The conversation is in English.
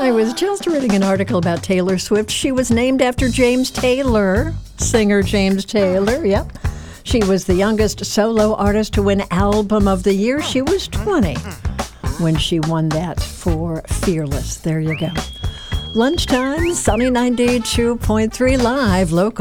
I was just reading an article about Taylor Swift. She was named after James Taylor, singer James Taylor, yep. She was the youngest solo artist to win Album of the Year. She was 20 when she won that for Fearless. There you go. Lunchtime, Sunny 92.3 live, local.